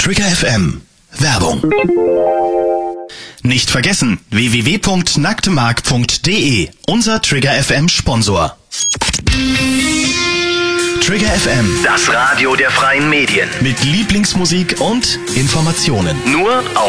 Trigger FM. Werbung. Nicht vergessen, www.nacktemark.de, unser Trigger FM Sponsor. Trigger FM, das Radio der freien Medien. mit Lieblingsmusik und Informationen. Nur auf